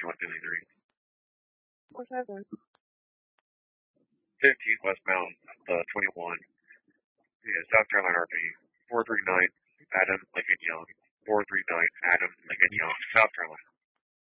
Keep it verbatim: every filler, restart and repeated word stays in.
one fifty-three. What's happening? fifteen westbound, uh, twenty-one. Yeah, South Carolina R P. four three nine, Adam Lincoln Young. four three nine, Adam Lincoln Young, South Carolina.